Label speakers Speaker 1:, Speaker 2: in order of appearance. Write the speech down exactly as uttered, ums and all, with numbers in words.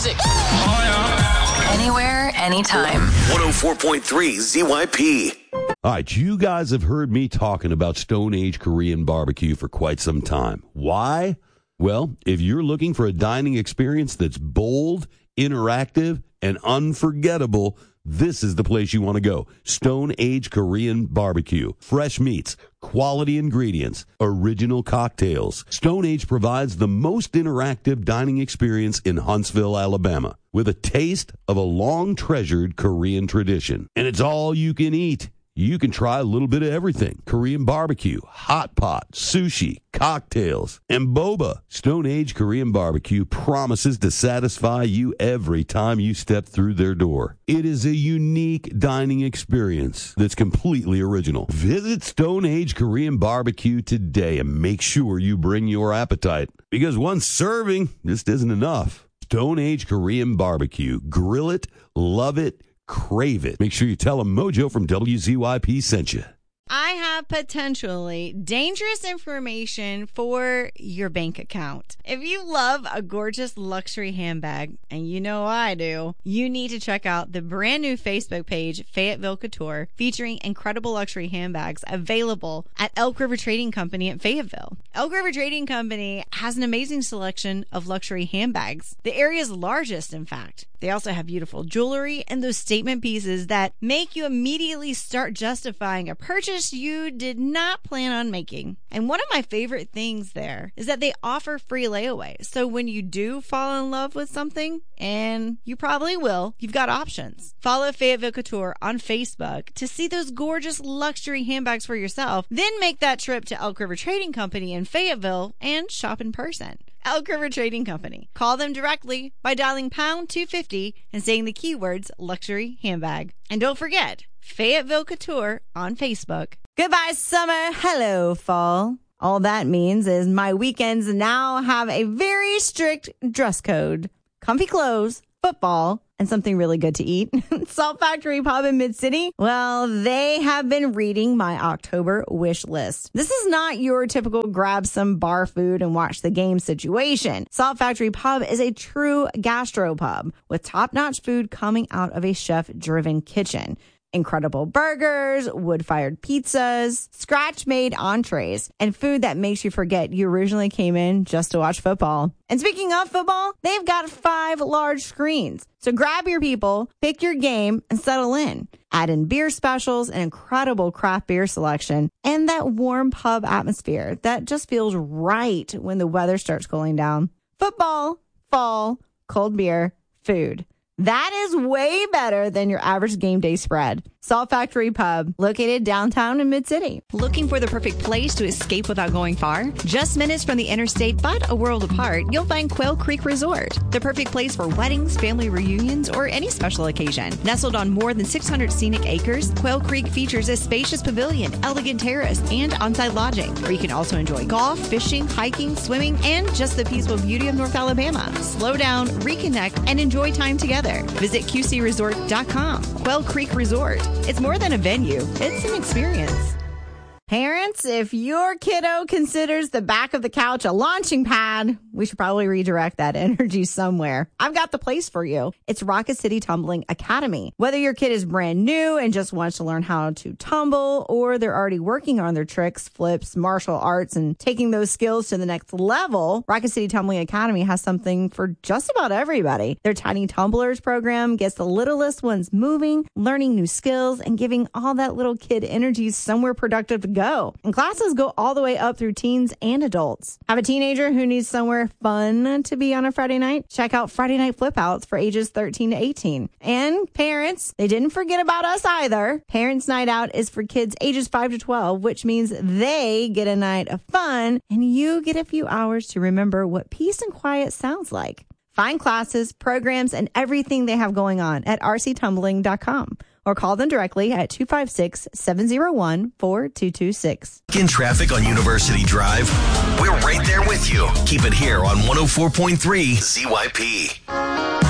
Speaker 1: music. Oh, yeah. Anywhere, anytime.
Speaker 2: one oh four point three Z Y P.
Speaker 3: All right, you guys have heard me talking about Stone Age Korean barbecue for quite some time. Why? Well, if you're looking for a dining experience that's bold, interactive, and unforgettable, this is the place you want to go. Stone Age Korean Barbecue. Fresh meats, quality ingredients, original cocktails. Stone Age provides the most interactive dining experience in Huntsville, Alabama, with a taste of a long-treasured Korean tradition. And it's all you can eat. You can try a little bit of everything. Korean barbecue, hot pot, sushi, cocktails, and boba. Stone Age Korean Barbecue promises to satisfy you every time you step through their door. It is a unique dining experience that's completely original. Visit Stone Age Korean Barbecue today and make sure you bring your appetite, because one serving just isn't enough. Stone Age Korean Barbecue. Grill it, love it, crave it. Make sure you tell them Mojo from W Z Y P sent you.
Speaker 4: I have potentially dangerous information for your bank account. If you love a gorgeous luxury handbag, and you know I do, you need to check out the brand new Facebook page, Fayetteville Couture, featuring incredible luxury handbags available at Elk River Trading Company at Fayetteville. Elk River Trading Company has an amazing selection of luxury handbags, the area's largest, in fact. They also have beautiful jewelry and those statement pieces that make you immediately start justifying a purchase you did not plan on making. And one of my favorite things there is that they offer free layaway. So when you do fall in love with something, and you probably will, you've got options. Follow Fayetteville Couture on Facebook to see those gorgeous luxury handbags for yourself. Then make that trip to Elk River Trading Company in Fayetteville and shop in person. Elk River Trading Company. Call them directly by dialing pound two fifty and saying the keywords luxury handbag. And don't forget, Fayetteville Couture on Facebook. Goodbye, summer. Hello, fall. All that means is my weekends now have a very strict dress code. Comfy clothes, football, and something really good to eat. Salt Factory Pub in Mid-City. Well, they have been reading my October wish list. This is not your typical grab some bar food and watch the game situation. Salt Factory Pub is a true gastropub with top-notch food coming out of a chef-driven kitchen. Incredible burgers, wood-fired pizzas, scratch-made entrees, and food that makes you forget you originally came in just to watch football. And speaking of football, they've got five large screens. So grab your people, pick your game, and settle in. Add in beer specials, an incredible craft beer selection, and that warm pub atmosphere that just feels right when the weather starts cooling down. Football, fall, cold beer, food. That is way better than your average game day spread. Salt Factory Pub, located downtown in Mid-City.
Speaker 5: Looking for the perfect place to escape without going far? Just minutes from the interstate, but a world apart, you'll find Quail Creek Resort. The perfect place for weddings, family reunions, or any special occasion. Nestled on more than six hundred scenic acres, Quail Creek features a spacious pavilion, elegant terrace, and on-site lodging, where you can also enjoy golf, fishing, hiking, swimming, and just the peaceful beauty of North Alabama. Slow down, reconnect, and enjoy time together. Visit Q C resort dot com. Quail Creek Resort. It's more than a venue. It's an experience.
Speaker 4: Parents, if your kiddo considers the back of the couch a launching pad, we should probably redirect that energy somewhere. I've got the place for you. It's Rocket City Tumbling Academy. Whether your kid is brand new and just wants to learn how to tumble, or they're already working on their tricks, flips, martial arts, and taking those skills to the next level, Rocket City Tumbling Academy has something for just about everybody. Their Tiny Tumblers program gets the littlest ones moving, learning new skills, and giving all that little kid energy somewhere productive to go. And classes go all the way up through teens and adults. Have a teenager who needs somewhere fun to be on a Friday night? Check out Friday Night Flipouts for ages thirteen to eighteen. And parents, they didn't forget about us either. Parents Night Out is for kids ages five to twelve, which means they get a night of fun and you get a few hours to remember what peace and quiet sounds like. Find classes, programs, and everything they have going on at r c tumbling dot com. Or call them directly at two five six, seven zero one, four two two six.
Speaker 2: In traffic on University Drive, we're right there with you. Keep it here on one oh four point three Z Y P.